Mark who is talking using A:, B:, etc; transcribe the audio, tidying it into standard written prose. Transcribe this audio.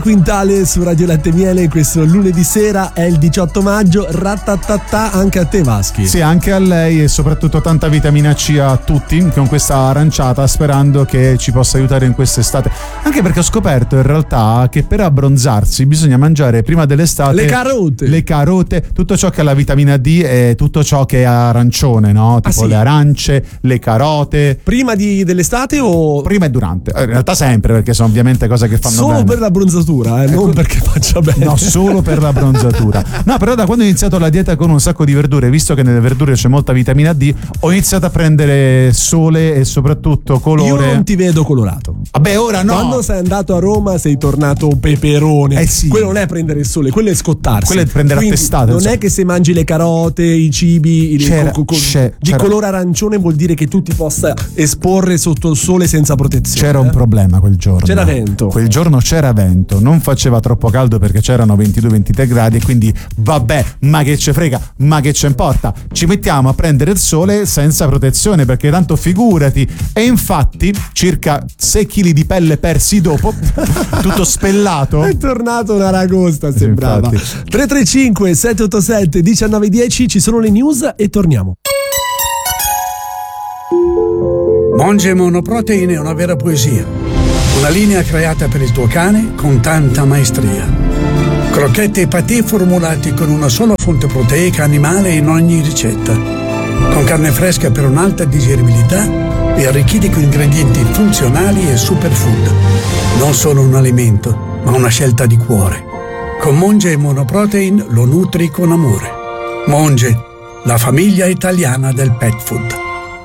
A: Quintale su Radio Latte Miele, questo lunedì sera è il 18 maggio, ratatatà anche a te Vaschi.
B: Sì, anche a lei, e soprattutto tanta vitamina C a tutti con questa aranciata, sperando che ci possa aiutare in quest'estate, anche perché ho scoperto in realtà che per abbronzarsi bisogna mangiare prima dell'estate le carote, tutto ciò che ha la vitamina D e tutto ciò che è arancione, no? Tipo le arance, le carote.
A: Prima dell'estate o
B: prima e durante? In realtà sempre, perché sono ovviamente cose che fanno
A: solo
B: bene.
A: Per l'abbronzatura, non perché faccia bene.
B: No, solo per la bronzatura. No, però da quando ho iniziato la dieta con un sacco di verdure, visto che nelle verdure c'è molta vitamina D, ho iniziato a prendere sole e soprattutto colore.
A: Io non ti vedo colorato.
B: Vabbè, ora no.
A: Quando sei andato a Roma sei tornato peperone.
B: Sì.
A: Quello non è prendere il sole, quello è scottarsi.
B: Quello è prendere a testate.
A: Non è che se mangi le carote, i cibi di colore arancione vuol dire che tu ti possa esporre sotto il sole senza protezione.
B: C'era un problema quel giorno.
A: C'era vento.
B: Quel giorno c'era vento, non faceva troppo caldo perché c'erano 22-23 gradi e quindi vabbè, ma che ce frega, ma che ce importa, ci mettiamo a prendere il sole senza protezione, perché tanto figurati. E infatti circa 6 kg di pelle persi dopo, tutto spellato.
A: È tornato una ragosta, sembrava. 335 787 1910, ci sono le news e torniamo.
C: Monge Monoprotein è una vera poesia. Una linea creata per il tuo cane con tanta maestria. Crocchette e patè formulati con una sola fonte proteica animale in ogni ricetta. Con carne fresca per un'alta digeribilità e arricchiti con ingredienti funzionali e superfood. Non solo un alimento, ma una scelta di cuore. Con Monge Monoprotein lo nutri con amore. Monge, la famiglia italiana del pet food.